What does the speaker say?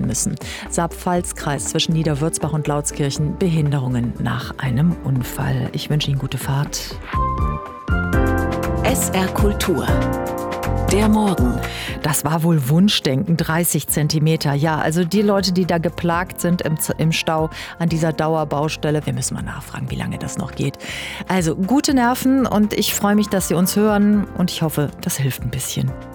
müssen. Saar-Pfalz-Kreis zwischen Niederwürzbach und Lautskirchen, Behinderungen nach einem Unfall. Ich wünsche Ihnen gute Fahrt. SR Kultur. Der Morgen. Das war wohl Wunschdenken, 30 Zentimeter. Ja, also die Leute, die da geplagt sind im Stau an dieser Dauerbaustelle, wir müssen mal nachfragen, wie lange das noch geht. Also gute Nerven und ich freue mich, dass Sie uns hören und ich hoffe, das hilft ein bisschen.